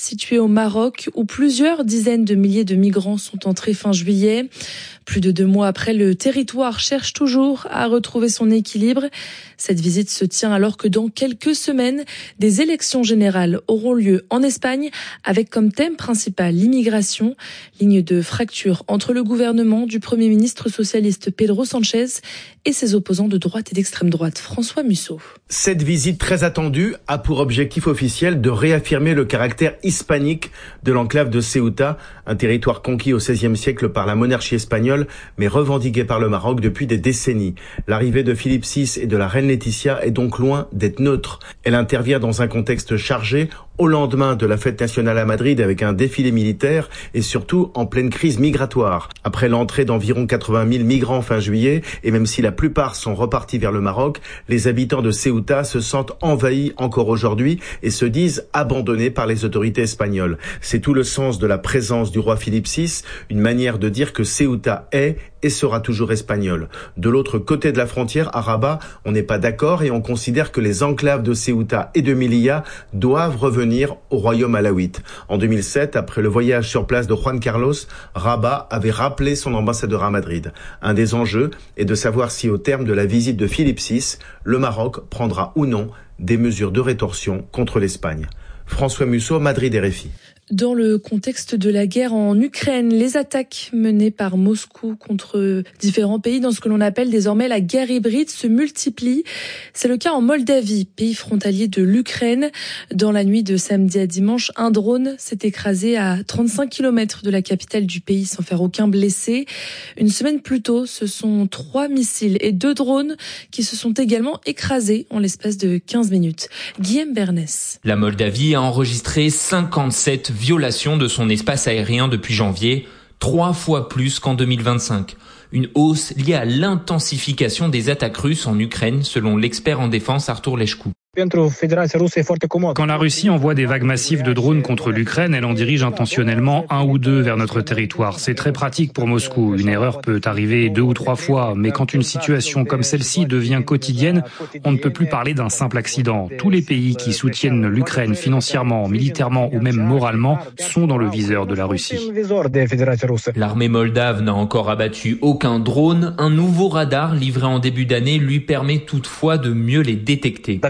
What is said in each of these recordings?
situé au Maroc, où plusieurs dizaines de milliers de migrants sont entrés fin juillet. Plus de 2 mois après, le territoire cherche toujours à retrouver son équilibre. Cette visite se tient alors que dans quelques semaines, des élections générales auront lieu en Espagne, avec comme thème principal l'immigration, ligne de fracture entre le gouvernement du Premier ministre socialiste Pedro Sánchez et ses opposants de droite et d'extrême droite, François Musso. Cette visite très attendue a pour objectif officiel de réaffirmer le caractère hispanique de l'enclave de Ceuta, un territoire conquis au XVIe siècle par la monarchie espagnole, mais revendiqué par le Maroc depuis des décennies. L'arrivée de Philippe VI et de la reine Laetitia est donc loin d'être neutre. Elle intervient dans un contexte chargé, au lendemain de la fête nationale à Madrid avec un défilé militaire et surtout en pleine crise migratoire. Après l'entrée d'environ 80 000 migrants fin juillet, et même si la plupart sont repartis vers le Maroc, les habitants de Ceuta se sentent envahis encore aujourd'hui et se disent abandonnés par les autorités espagnoles. C'est tout le sens de la présence du roi Philippe VI, une manière de dire que Ceuta est et sera toujours espagnol. De l'autre côté de la frontière, à Rabat, on n'est pas d'accord et on considère que les enclaves de Ceuta et de Melilla doivent revenir au royaume alawite. En 2007, après le voyage sur place de Juan Carlos, Rabat avait rappelé son ambassadeur à Madrid. Un des enjeux est de savoir si au terme de la visite de Philippe VI, le Maroc prendra ou non des mesures de rétorsion contre l'Espagne. François Musso, Madrid, RFI. Dans le contexte de la guerre en Ukraine, les attaques menées par Moscou contre différents pays dans ce que l'on appelle désormais la guerre hybride se multiplient. C'est le cas en Moldavie, pays frontalier de l'Ukraine. Dans la nuit de samedi à dimanche, un drone s'est écrasé à 35 km de la capitale du pays sans faire aucun blessé. Une semaine plus tôt, ce sont 3 missiles et 2 drones qui se sont également écrasés en l'espace de 15 minutes. Guillaume Bernès. La Moldavie a enregistré 57 violation de son espace aérien depuis janvier, 3 fois plus qu'en 2025. Une hausse liée à l'intensification des attaques russes en Ukraine, selon l'expert en défense Artur Leshku. Quand la Russie envoie des vagues massives de drones contre l'Ukraine, elle en dirige intentionnellement 1 ou 2 vers notre territoire. C'est très pratique pour Moscou. Une erreur peut arriver 2 ou 3 fois, mais quand une situation comme celle-ci devient quotidienne, on ne peut plus parler d'un simple accident. Tous les pays qui soutiennent l'Ukraine financièrement, militairement ou même moralement sont dans le viseur de la Russie. L'armée moldave n'a encore abattu aucun drone. Un nouveau radar livré en début d'année lui permet toutefois de mieux les détecter.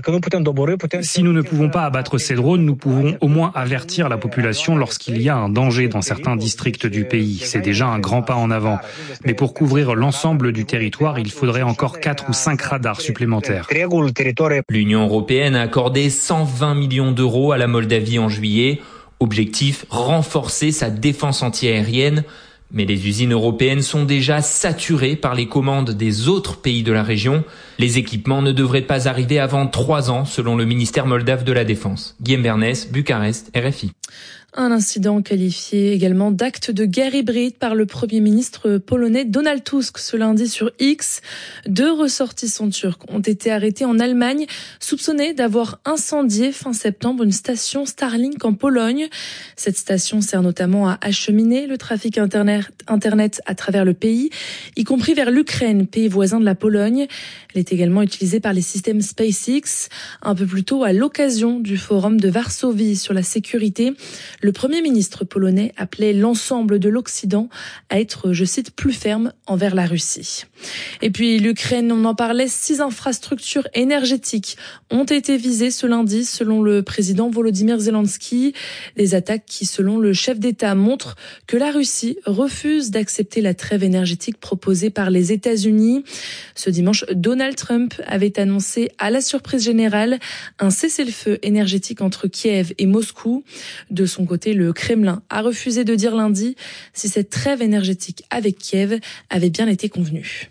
Si nous ne pouvons pas abattre ces drones, nous pouvons au moins avertir la population lorsqu'il y a un danger dans certains districts du pays. C'est déjà un grand pas en avant. Mais pour couvrir l'ensemble du territoire, il faudrait encore 4 ou 5 radars supplémentaires. L'Union européenne a accordé 120 millions d'euros à la Moldavie en juillet. Objectif, renforcer sa défense antiaérienne. Mais les usines européennes sont déjà saturées par les commandes des autres pays de la région. Les équipements ne devraient pas arriver avant 3 ans, selon le ministère moldave de la Défense. Guillaume Bernès, Bucarest, RFI. Un incident qualifié également d'acte de guerre hybride par le Premier ministre polonais Donald Tusk ce lundi sur X. 2 ressortissants turcs ont été arrêtés en Allemagne, soupçonnés d'avoir incendié fin septembre une station Starlink en Pologne. Cette station sert notamment à acheminer le trafic Internet à travers le pays, y compris vers l'Ukraine, pays voisin de la Pologne. Elle est également utilisée par les systèmes SpaceX. Un peu plus tôt, à l'occasion du forum de Varsovie sur la sécurité, le Premier ministre polonais appelait l'ensemble de l'Occident à être, je cite, plus ferme envers la Russie. Et puis l'Ukraine, on en parlait, 6 infrastructures énergétiques ont été visées ce lundi selon le président Volodymyr Zelensky. Des attaques qui, selon le chef d'État, montrent que la Russie refuse d'accepter la trêve énergétique proposée par les États-Unis. Ce dimanche, Donald Trump avait annoncé à la surprise générale un cessez-le-feu énergétique entre Kiev et Moscou. De son côté, le Kremlin a refusé de dire lundi si cette trêve énergétique avec Kiev avait bien été convenue.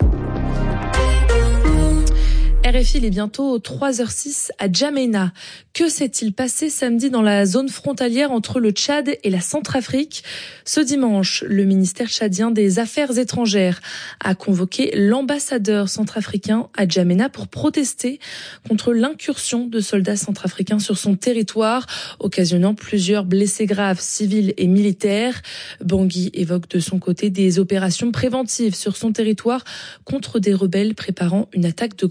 RFI, il est bientôt 3h06 à N'Djamena. Que s'est-il passé samedi dans la zone frontalière entre le Tchad et la Centrafrique ? Ce dimanche, le ministère tchadien des Affaires étrangères a convoqué l'ambassadeur centrafricain à N'Djamena pour protester contre l'incursion de soldats centrafricains sur son territoire, occasionnant plusieurs blessés graves civils et militaires. Bangui évoque de son côté des opérations préventives sur son territoire contre des rebelles préparant une attaque de grande ampleur.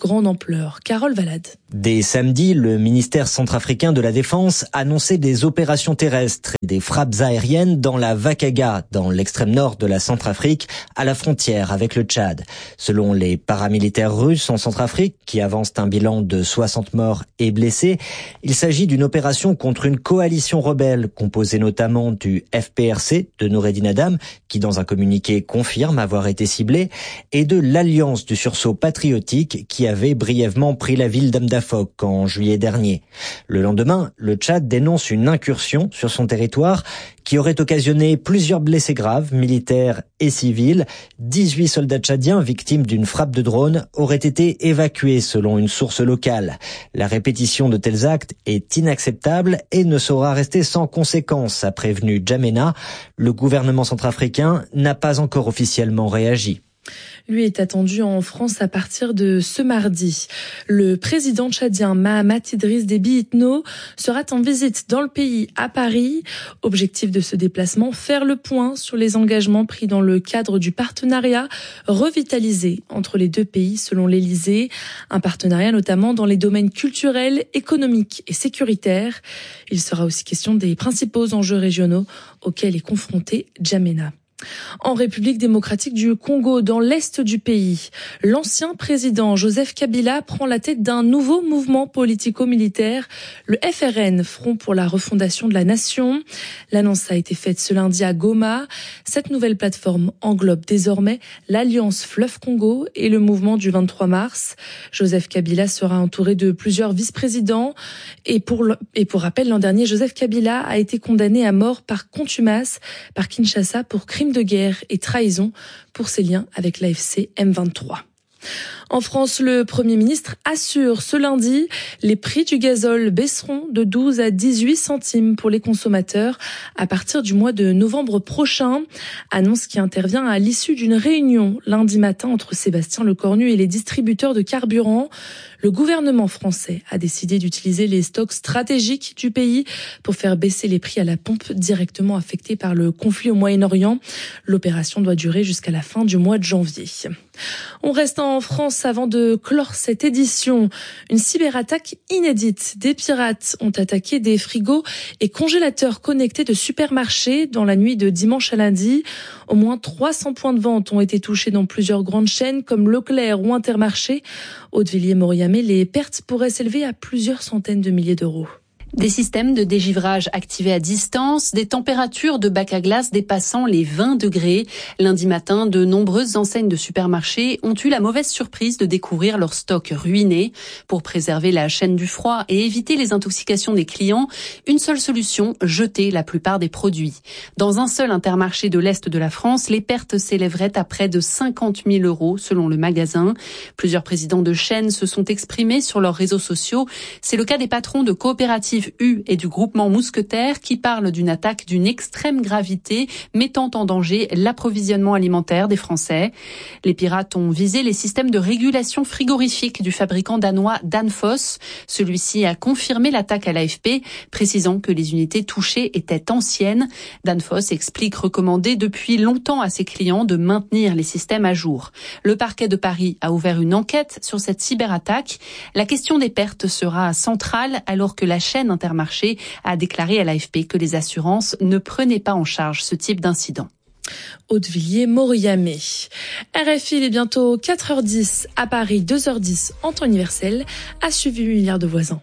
l'ampleur. Carole Valade. Dès samedi, le ministère centrafricain de la Défense annonçait des opérations terrestres et des frappes aériennes dans la Vakaga, dans l'extrême nord de la Centrafrique, à la frontière avec le Tchad. Selon les paramilitaires russes en Centrafrique, qui avancent un bilan de 60 morts et blessés, il s'agit d'une opération contre une coalition rebelle, composée notamment du FPRC de Noureddin Adam, qui dans un communiqué confirme avoir été ciblé, et de l'Alliance du sursaut patriotique, qui avait brièvement pris la ville d'Amdafok en juillet dernier. Le lendemain, le Tchad dénonce une incursion sur son territoire qui aurait occasionné plusieurs blessés graves, militaires et civils. 18 soldats tchadiens victimes d'une frappe de drone auraient été évacués selon une source locale. La répétition de tels actes est inacceptable et ne saura rester sans conséquences, a prévenu N'Djamena. Le gouvernement centrafricain n'a pas encore officiellement réagi. Lui est attendu en France à partir de ce mardi. Le président tchadien Mahamat Idriss Déby Itno sera en visite dans le pays à Paris. Objectif de ce déplacement, faire le point sur les engagements pris dans le cadre du partenariat revitalisé entre les deux pays selon l'Élysée. Un partenariat notamment dans les domaines culturels, économiques et sécuritaires. Il sera aussi question des principaux enjeux régionaux auxquels est confronté N'Djamena. En République démocratique du Congo, dans l'est du pays, l'ancien président Joseph Kabila prend la tête d'un nouveau mouvement politico-militaire, le FRN, Front pour la refondation de la nation. L'annonce a été faite ce lundi à Goma. Cette nouvelle plateforme englobe désormais l'Alliance Fleuve Congo et le mouvement du 23 mars. Joseph Kabila sera entouré de plusieurs vice-présidents. Et pour rappel, l'an dernier, Joseph Kabila a été condamné à mort par contumace par Kinshasa pour crime de guerre et trahison pour ses liens avec l'AFC M23. En France, le Premier ministre assure ce lundi, les prix du gazole baisseront de 12 à 18 centimes pour les consommateurs à partir du mois de novembre prochain. Annonce qui intervient à l'issue d'une réunion lundi matin entre Sébastien Lecornu et les distributeurs de carburant. Le gouvernement français a décidé d'utiliser les stocks stratégiques du pays pour faire baisser les prix à la pompe directement affectés par le conflit au Moyen-Orient. L'opération doit durer jusqu'à la fin du mois de janvier. On reste en France avant de clore cette édition. Une cyberattaque inédite. Des pirates ont attaqué des frigos et congélateurs connectés de supermarchés dans la nuit de dimanche à lundi. Au moins 300 points de vente ont été touchés dans plusieurs grandes chaînes comme Leclerc ou Intermarché. Haute-Villiers-Mauriamé, les pertes pourraient s'élever à plusieurs centaines de milliers d'euros. Des systèmes de dégivrage activés à distance, des températures de bac à glace dépassant les 20 degrés. Lundi matin, de nombreuses enseignes de supermarchés ont eu la mauvaise surprise de découvrir leur stock ruiné. Pour préserver la chaîne du froid et éviter les intoxications des clients, une seule solution, jeter la plupart des produits. Dans un seul Intermarché de l'Est de la France, les pertes s'élèveraient à près de 50 000 € selon le magasin. Plusieurs présidents de chaînes se sont exprimés sur leurs réseaux sociaux. C'est le cas des patrons de coopératives U et du groupement Mousquetaire qui parlent d'une attaque d'une extrême gravité mettant en danger l'approvisionnement alimentaire des Français. Les pirates ont visé les systèmes de régulation frigorifique du fabricant danois Danfoss. Celui-ci a confirmé l'attaque à l'AFP, précisant que les unités touchées étaient anciennes. Danfoss explique recommander depuis longtemps à ses clients de maintenir les systèmes à jour. Le parquet de Paris a ouvert une enquête sur cette cyberattaque. La question des pertes sera centrale alors que la chaîne Intermarché a déclaré à l'AFP que les assurances ne prenaient pas en charge ce type d'incident. Haute-Villiers-Mauriamé. RFI, il est bientôt 4h10 à Paris, 2h10 en temps universel. A suivi 8 milliards de voisins.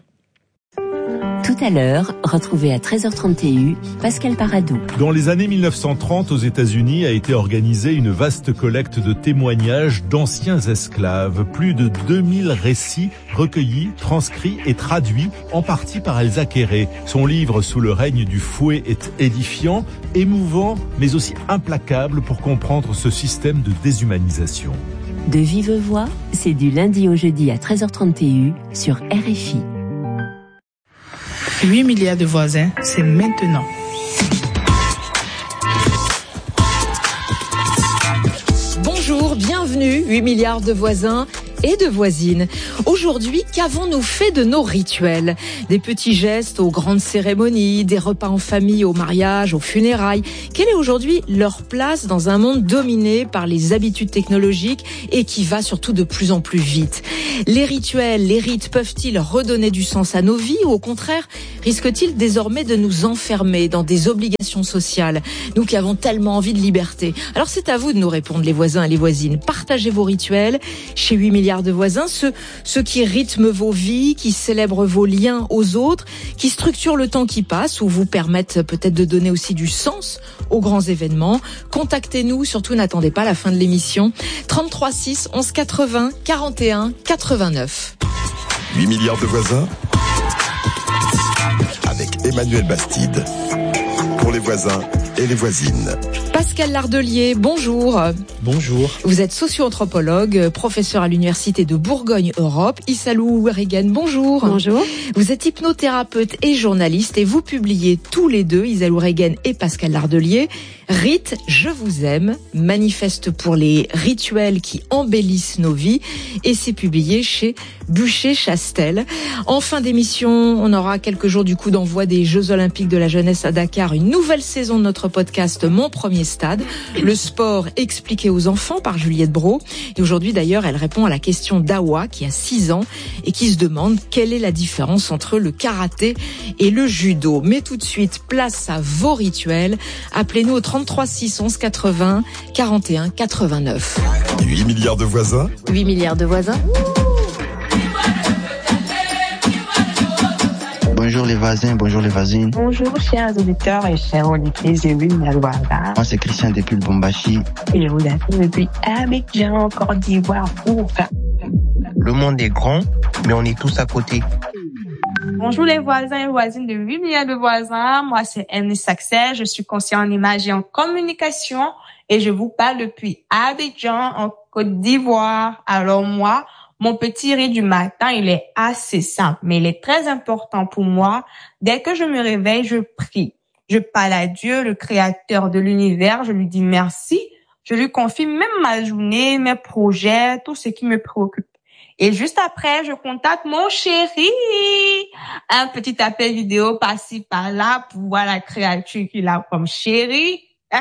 Tout à l'heure, retrouvez à 13h30 TU Pascal Paradou. Dans les années 1930, aux États-Unis, a été organisée une vaste collecte de témoignages d'anciens esclaves. Plus de 2000 récits recueillis, transcrits et traduits, en partie par Elsa Quéré. Son livre « Sous le règne du fouet » est édifiant, émouvant, mais aussi implacable pour comprendre ce système de déshumanisation. De vive voix, c'est du lundi au jeudi à 13h30 TU sur RFI. 8 milliards de voisins, c'est maintenant. Bonjour, bienvenue, 8 milliards de voisins. et de voisines. Aujourd'hui, qu'avons-nous fait de nos rituels? Des petits gestes aux grandes cérémonies, des repas en famille au mariage, aux funérailles. Quelle est aujourd'hui leur place dans un monde dominé par les habitudes technologiques et qui va surtout de plus en plus vite? Les rituels, les rites peuvent-ils redonner du sens à nos vies ou au contraire, risquent-ils désormais de nous enfermer dans des obligations sociales? Nous qui avons tellement envie de liberté. Alors c'est à vous de nous répondre, les voisins et les voisines. Partagez vos rituels. Chez 8 milliards de voisins, ceux qui rythment vos vies, qui célèbrent vos liens aux autres, qui structurent le temps qui passe ou vous permettent peut-être de donner aussi du sens aux grands événements. Contactez-nous, surtout n'attendez pas la fin de l'émission. 33 6 11 80 41 89. 8 milliards de voisins avec Emmanuel Bastide. Pour les voisins et les voisines. Pascal Lardelier, bonjour. Bonjour. Vous êtes socio-anthropologue, professeur à l'Université de Bourgogne-Europe. Issalou Regan, bonjour. Bonjour. Vous êtes hypnothérapeute et journaliste et vous publiez tous les deux, Issalou Regan et Pascal Lardelier, Rite, je vous aime, manifeste pour les rituels qui embellissent nos vies, et c'est publié chez Buchet-Chastel. En fin d'émission, on aura quelques jours du coup d'envoi des Jeux Olympiques de la jeunesse à Dakar, une nouvelle saison de notre podcast Mon Premier Stade, le sport expliqué aux enfants par Juliette Brault. Et aujourd'hui d'ailleurs, elle répond à la question d'Awa qui a 6 ans et qui se demande quelle est la différence entre le karaté et le judo. Mais tout de suite, place à vos rituels. Appelez-nous au 33 6 11 80 41 89. 8 milliards de voisins. 8 milliards de voisins. Bonjour les voisins, bonjour les voisines. Bonjour chers auditeurs et chers auditrices de 8 milliards de voisins. Moi c'est Christian depuis le Bombashi. Et je vous appelle depuis Abidjan, Côte d'Ivoire. Le monde est grand, mais on est tous à côté. Bonjour les voisins et voisines de 8 milliards de voisins. Moi c'est Emily Saxer, je suis conseillère en image et en communication et je vous parle depuis Abidjan, en Côte d'Ivoire. Alors moi, mon petit rite du matin, il est assez simple, mais il est très important pour moi. Dès que je me réveille, je prie. Je parle à Dieu, le créateur de l'univers. Je lui dis merci. Je lui confie même ma journée, mes projets, tout ce qui me préoccupe. Et juste après, je contacte mon chéri. Un petit appel vidéo par-ci, par-là pour voir la créature qu'il a comme chéri.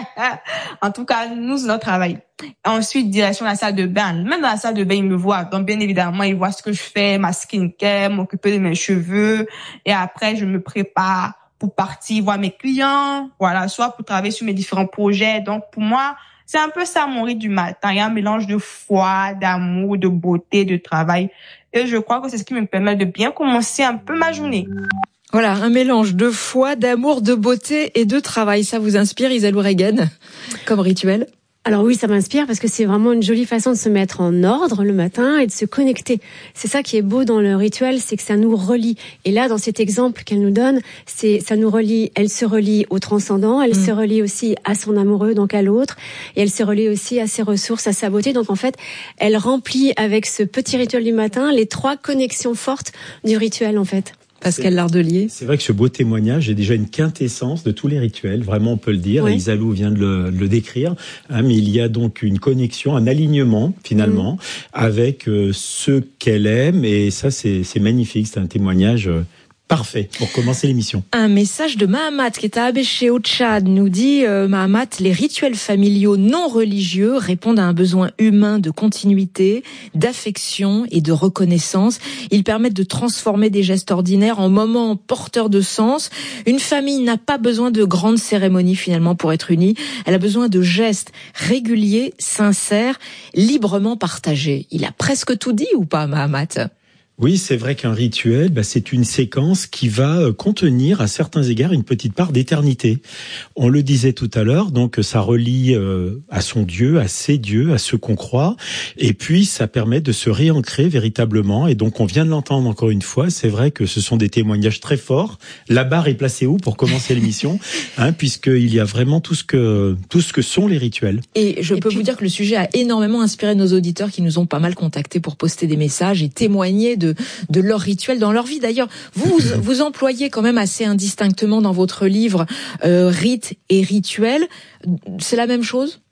En tout cas, nous, c'est notre travail. Ensuite, direction la salle de bain. Même dans la salle de bain, il me voit. Donc, bien évidemment, il voit ce que je fais, ma skincare, m'occuper de mes cheveux. Et après, je me prépare pour partir voir mes clients. Voilà, soit pour travailler sur mes différents projets. Donc, pour moi, c'est un peu ça mon rite du matin. Il y a un mélange de foi, d'amour, de beauté, de travail. Et je crois que c'est ce qui me permet de bien commencer un peu ma journée. Voilà, un mélange de foi, d'amour, de beauté et de travail. Ça vous inspire, Issalou Regan, comme rituel? Alors oui, ça m'inspire parce que c'est vraiment une jolie façon de se mettre en ordre le matin et de se connecter. C'est ça qui est beau dans le rituel, c'est que ça nous relie. Et là, dans cet exemple qu'elle nous donne, ça nous relie. Elle se relie au transcendant, elle se relie aussi à son amoureux, donc à l'autre, et elle se relie aussi à ses ressources, à sa beauté. Donc en fait, elle remplit avec ce petit rituel du matin les 3 connexions fortes du rituel en fait. Pascal Lardelier. C'est vrai que ce beau témoignage est déjà une quintessence de tous les rituels, vraiment on peut le dire, oui. Et Issalou vient de le décrire, mais il y a donc une connexion, un alignement finalement avec ceux qu'elle aime, et ça c'est magnifique, c'est un témoignage parfait pour commencer l'émission. Un message de Mahamat qui est à Abéché au Tchad nous dit Mahamat, les rituels familiaux non religieux répondent à un besoin humain de continuité, d'affection et de reconnaissance. Ils permettent de transformer des gestes ordinaires en moments porteurs de sens. Une famille n'a pas besoin de grandes cérémonies finalement pour être unie. Elle a besoin de gestes réguliers, sincères, librement partagés. Il a presque tout dit ou pas, Mahamat ? Oui, c'est vrai qu'un rituel, c'est une séquence qui va contenir à certains égards une petite part d'éternité. On le disait tout à l'heure, donc ça relie à son Dieu, à ses dieux, à ceux qu'on croit, et puis ça permet de se réancrer véritablement. Et donc on vient de l'entendre encore une fois, c'est vrai que ce sont des témoignages très forts. La barre est placée où pour commencer l'émission, puisqu'il y a vraiment tout ce que sont les rituels. Et je peux vous dire que le sujet a énormément inspiré nos auditeurs qui nous ont pas mal contactés pour poster des messages et témoigner de leur rituel dans leur vie. D'ailleurs, vous employez quand même assez indistinctement dans votre livre rite et rituel. C'est la même chose ?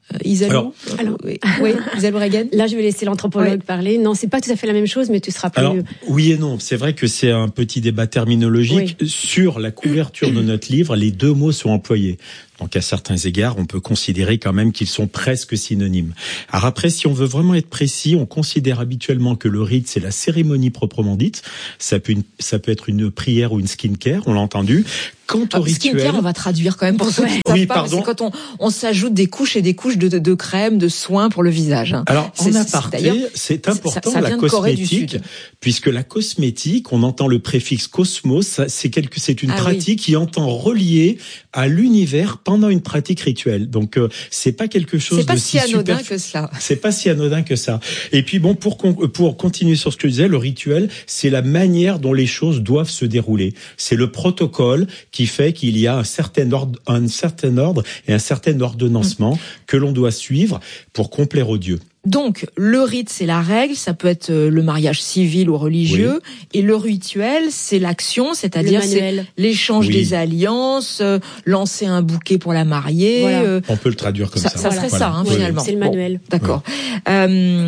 Isalou. Alors, oui, Isalou Regan. Là, je vais laisser l'anthropologue parler. Non, c'est pas tout à fait la même chose, mais tu seras plus... Alors, oui et non. C'est vrai que c'est un petit débat terminologique. Oui. Sur la couverture de notre livre, les deux mots sont employés. Donc, à certains égards, on peut considérer quand même qu'ils sont presque synonymes. Alors après, si on veut vraiment être précis, on considère habituellement que le rite, c'est la cérémonie proprement dite. Ça peut être une prière ou une skincare, on l'a entendu. Quant au rituel... Skincare, on va traduire quand même pour ceux qui ne savent pas. C'est quand on s'ajoute des couches et des couches de crème, de soins pour le visage. Alors, en aparté, c'est important, ça la vient de Corée du cosmétique, Sud. puisque la cosmétique, on entend le préfixe cosmos, c'est une pratique qui entend relier à l'univers pendant une pratique rituelle. Donc, c'est pas quelque chose de si anodin que cela. C'est pas si anodin que ça. Et puis bon, pour continuer sur ce que je disais, le rituel, c'est la manière dont les choses doivent se dérouler. C'est le protocole qui fait qu'il y a un certain ordre et un certain ordonnancement que l'on doit suivre pour complaire aux dieux. Donc, le rite, c'est la règle, ça peut être le mariage civil ou religieux, et le rituel, c'est l'action, c'est-à-dire c'est l'échange des alliances, lancer un bouquet pour la mariée. On peut le traduire comme ça. Ça serait ça, finalement. C'est le manuel. Bon, d'accord.